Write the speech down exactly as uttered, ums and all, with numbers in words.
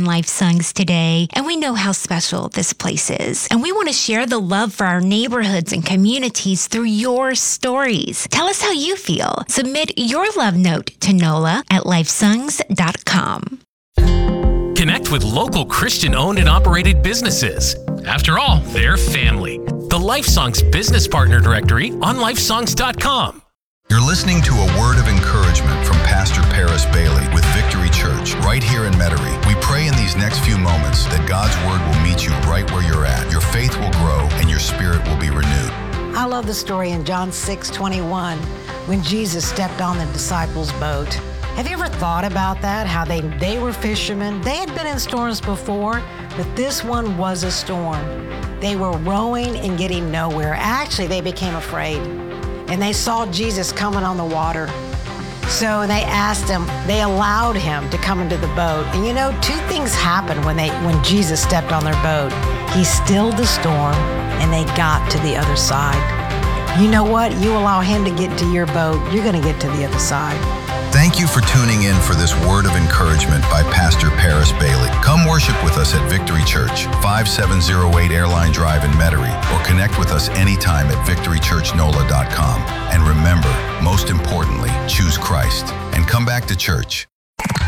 Life Songs today, and we know how special this place is. And we want to share the love for our neighborhoods and communities through your stories. Tell us how you feel. Submit your love note to Nola at lifesongs dot com. Connect with local Christian-owned and operated businesses. After all, they're family. The LifeSongs Business Partner Directory on lifesongs dot com. You're listening to a word of encouragement from Pastor Paris Bailey with Victory Church right here in Metairie. We pray in these next few moments that God's word will meet you right where you're at. Your faith will grow and your spirit will be renewed. I love the story in John six twenty-one when Jesus stepped on the disciples' boat. Have you ever thought about that? How they, they were fishermen. They had been in storms before, but this one was a storm. They were rowing and getting nowhere. Actually, they became afraid. And they saw Jesus coming on the water. So they asked him, they allowed him to come into the boat. And you know, two things happened when they when Jesus stepped on their boat. He stilled the storm and they got to the other side. You know what? You allow him to get to your boat, you're gonna get to the other side. Thank you for tuning in for this word of encouragement by Pastor Paris Bailey. Come worship with us at Victory Church, five seven zero eight Airline Drive in Metairie, or connect with us anytime at victory church nola dot com. And remember, most importantly, choose Christ and come back to church.